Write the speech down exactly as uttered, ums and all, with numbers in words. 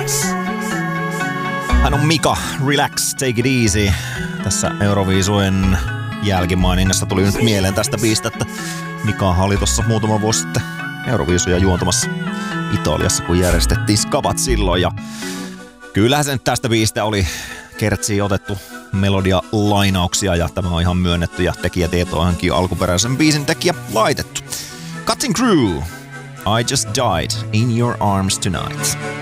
Hän on Mika, Relax, Take It Easy. Tässä Euroviisujen jälkimaininnassa tuli nyt mieleen tästä biistä, että Mika oli tossa muutama vuosi sitten Euroviisuja juontamassa Italiassa, kun järjestettiin Skabat silloin. Ja kyllähän se nyt tästä biistä oli kertsiin otettu melodia-lainauksia ja tämä on ihan myönnetty ja tekijätietoihankin alkuperäisen biisin tekijä laitettu. Cutting Crew, I Just Died in Your Arms Tonight.